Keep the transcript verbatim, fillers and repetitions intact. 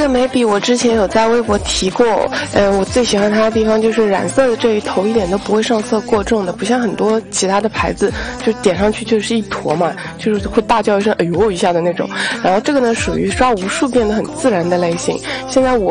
个眉笔我之前有在微博提过，嗯、呃，我最喜欢它的地方就是染色的这一头一点都不会上色过重的，不像很多其他的牌子就点上去就是一坨嘛，就是会大叫一声哎呦一下的那种。然后这个呢属于刷无数遍的很自然的类型。现在我